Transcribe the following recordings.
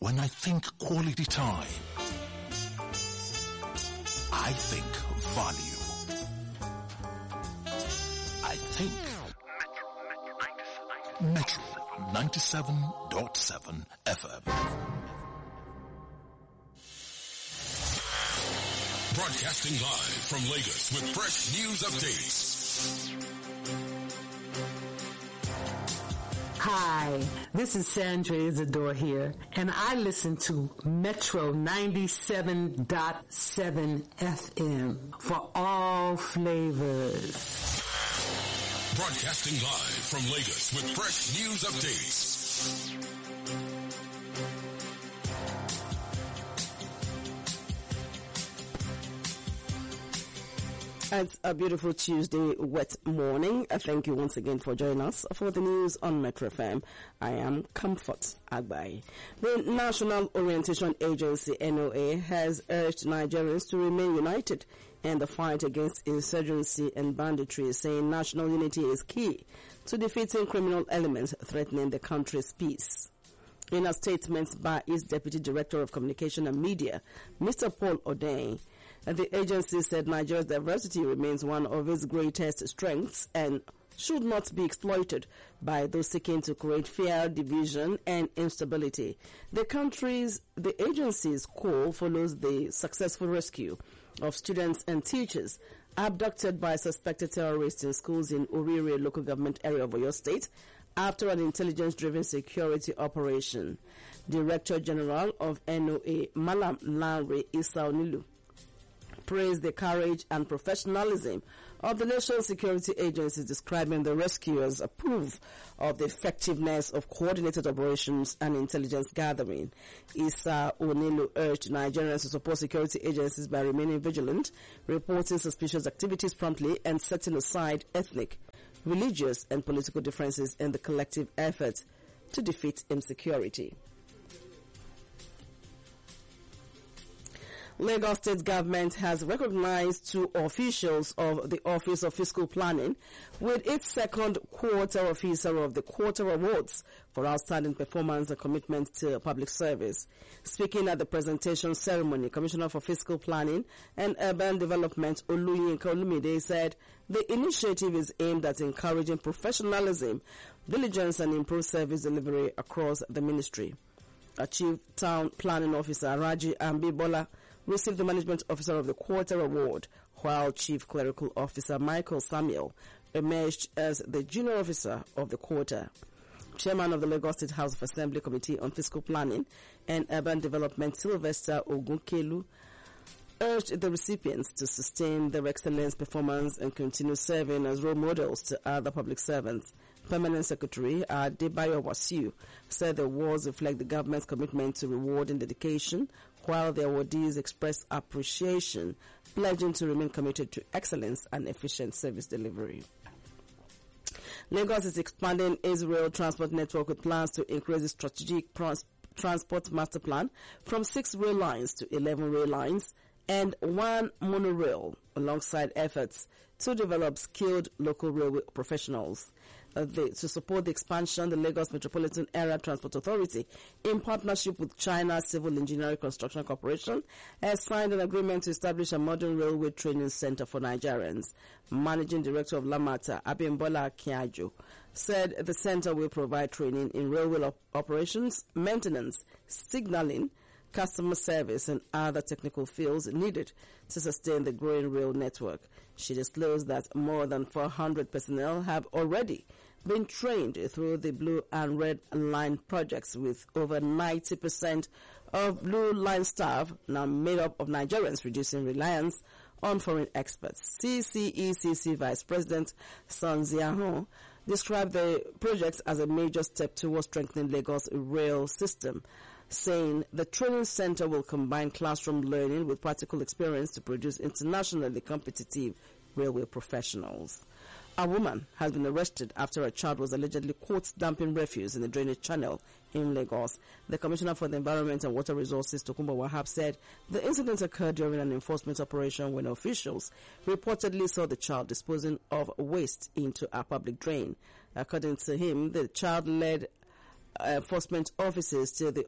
When I think quality time, I think value. I think Metro 97.7 FM. Broadcasting live from Lagos with fresh news updates. Hi, this is Sandra Isidore here, and I listen to Metro 97.7 FM for all flavors. Broadcasting live from Lagos with fresh news updates. It's a beautiful Tuesday wet morning. Thank you once again for joining us for the news on Metro FM. I am Comfort Agbai. The National Orientation Agency, NOA, has urged Nigerians to remain united in the fight against insurgency and banditry, saying national unity is key to defeating criminal elements threatening the country's peace. In a statement by its Deputy Director of Communication and Media, Mr. Paul Odein, the agency said Nigeria's diversity remains one of its greatest strengths and should not be exploited by those seeking to create fear, division, and instability. The agency's call follows the successful rescue of students and teachers abducted by suspected terrorists in schools in Orire local government area of Oyo State after an intelligence-driven security operation. Director General of NOA, Malam Lanre Isaonilu, praised the courage and professionalism of the national security agencies, describing the rescue as a proof of the effectiveness of coordinated operations and intelligence gathering. Issa Onilu urged Nigerians to support security agencies by remaining vigilant, reporting suspicious activities promptly, and setting aside ethnic, religious, and political differences in the collective effort to defeat insecurity. Lagos State Government has recognized two officials of the Office of Fiscal Planning with its second quarter officer of the quarter awards for outstanding performance and commitment to public service. Speaking at the presentation ceremony, Commissioner for Fiscal Planning and Urban Development Oluyinka Olumide said the initiative is aimed at encouraging professionalism, diligence, and improved service delivery across the ministry. A Chief Town Planning Officer Raji Ambibola received the Management Officer of the Quarter Award, while Chief Clerical Officer Michael Samuel emerged as the Junior Officer of the Quarter. Chairman of the Lagos State House of Assembly Committee on Fiscal Planning and Urban Development, Sylvester Ogunkelu, urged the recipients to sustain their excellence performance and continue serving as role models to other public servants. Permanent Secretary Adebayo Wasiu said the awards reflect the government's commitment to rewarding dedication, while the awardees expressed appreciation, pledging to remain committed to excellence and efficient service delivery. Lagos is expanding its rail transport network with plans to increase its strategic transport master plan from 6 rail lines to 11 rail lines and 1 monorail, alongside efforts to develop skilled local railway professionals. To support the expansion, the Lagos Metropolitan Area Transport Authority, in partnership with China Civil Engineering Construction Corporation, has signed an agreement to establish a modern railway training center for Nigerians. Managing Director of Lamata, Abimbola Kiajo, said the center will provide training in railway operations, maintenance, signaling, customer service, and other technical fields needed to sustain the growing rail network. She disclosed that more than 400 personnel have already been trained through the Blue and Red Line projects, with over 90% of Blue Line staff now made up of Nigerians, reducing reliance on foreign experts. CCECC Vice President Son Ziahon described the project as a major step towards strengthening Lagos' rail system, saying the training center will combine classroom learning with practical experience to produce internationally competitive railway professionals. A woman has been arrested after a child was allegedly caught dumping refuse in the drainage channel in Lagos. The Commissioner for the Environment and Water Resources, Tokunbo Wahab, said the incident occurred during an enforcement operation when officials reportedly saw the child disposing of waste into a public drain. According to him, the child led enforcement officers to the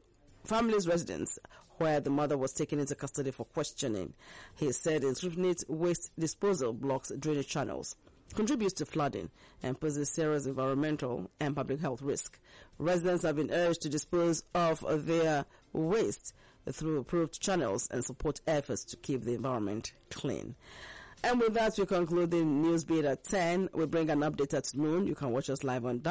family's residence, where the mother was taken into custody for questioning. He said indiscriminate waste disposal blocks drainage channels, contributes to flooding, and poses serious environmental and public health risk. Residents have been urged to dispose of their waste through approved channels and support efforts to keep the environment clean. And with that, we conclude the news beat at 10. We bring an update at noon. You can watch us live on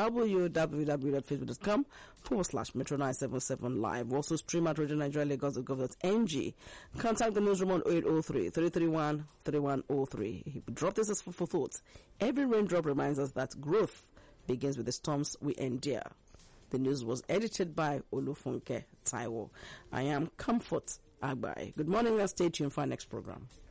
www.facebook.com/Metro977 Live. Also stream at Radio Nigeria Lagos.gov.ng. Contact the newsroom on 0803-331-3103. Drop this as for thoughts. Every raindrop reminds us that growth begins with the storms we endure. The news was edited by Olufunke Taiwo. I am Comfort Agbai. Good morning and stay tuned for our next program.